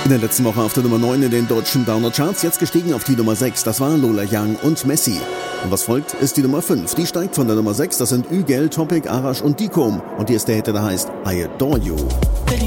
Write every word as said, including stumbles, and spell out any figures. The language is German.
In der letzten Woche auf der Nummer neun in den deutschen Downer-Charts, jetzt gestiegen auf die Nummer sechs. Das war Lola Young und Messi. Und was folgt, ist die Nummer fünf. Die steigt von der Nummer sechs. Das sind Ügel, Topic, Arash und Dicom. Und hier ist der Hit, der heißt I Adore You.